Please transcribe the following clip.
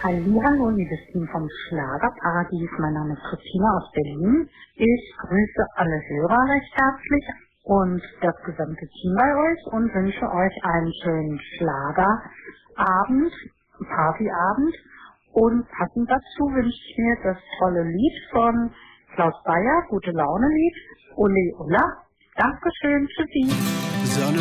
Hallihallo, liebes Team vom Schlagerparadies. Mein Name ist Christina aus Berlin. Ich grüße alle Hörer recht herzlich und das gesamte Team bei euch und wünsche euch einen schönen Schlagerabend, Partyabend. Und passend dazu wünsche ich mir das tolle Lied von Klaus Bayer, Gute Laune Lied, Ole Ola. Dankeschön, tschüssi. Sonne